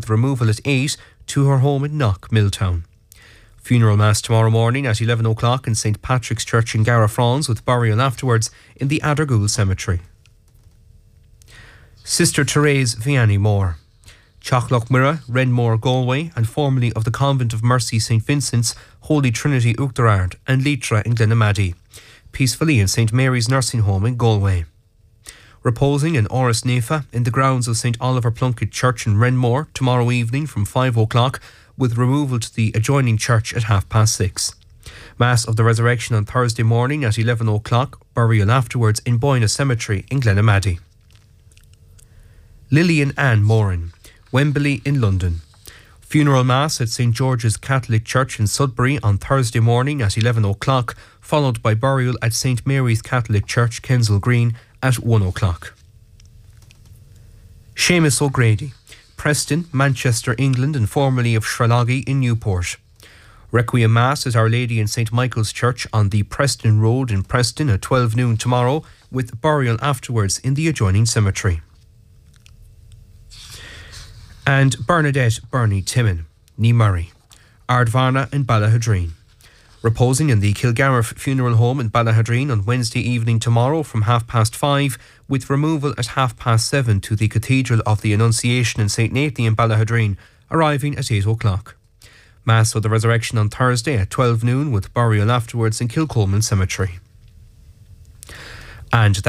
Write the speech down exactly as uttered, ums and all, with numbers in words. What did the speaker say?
with removal at eight to her home in Knock, Milltown. Funeral Mass tomorrow morning at eleven o'clock in Saint Patrick's Church in Garafrons, with burial afterwards in the Adergool Cemetery. Sister Therese Vianney Moore. Choclochmira, Renmore, Galway, and formerly of the Convent of Mercy Saint Vincent's, Holy Trinity Uachtarard, and Leitra in Glenamaddy. Peacefully in Saint Mary's Nursing Home in Galway. Reposing in Oris Nefa in the grounds of Saint Oliver Plunkett Church in Renmore tomorrow evening from five o'clock, with removal to the adjoining church at half past six. Mass of the Resurrection on Thursday morning at eleven o'clock, burial afterwards in Boyna Cemetery in Glenamaddy. Lillian Ann Moran, Wembley in London. Funeral Mass at Saint George's Catholic Church in Sudbury on Thursday morning at eleven o'clock, followed by burial at Saint Mary's Catholic Church, Kensal Green, at one o'clock. Seamus O'Grady, Preston, Manchester, England, and formerly of Shraloggy in Newport. Requiem Mass at Our Lady in Saint Michael's Church on the Preston Road in Preston at twelve noon tomorrow, with burial afterwards in the adjoining cemetery. And Bernadette Bernie Timon, Ní Murray, Ardvarna in Ballahadreen. Reposing in the Kilgarriff Funeral Home in Ballahadreen on Wednesday evening tomorrow from half past five, with removal at half past seven to the Cathedral of the Annunciation in Saint Nathan in Ballahadreen, arriving at eight o'clock. Mass of the Resurrection on Thursday at twelve noon, with burial afterwards in Kilcolman Cemetery. And that